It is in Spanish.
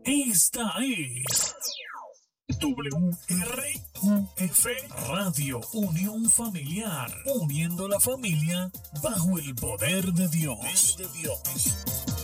Esta es WRUF Radio, Unión Familiar, uniendo la familia bajo el poder de Dios.